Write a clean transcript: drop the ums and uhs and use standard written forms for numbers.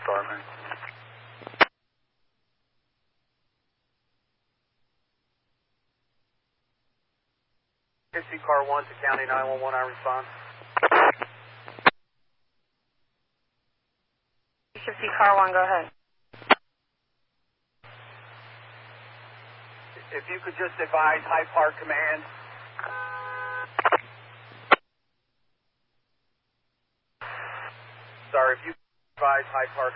Department. Issue car 1 to County 911, I respond. 50 car 1, go ahead. If you could just advise High Park Command. Sorry, if you could advise High Park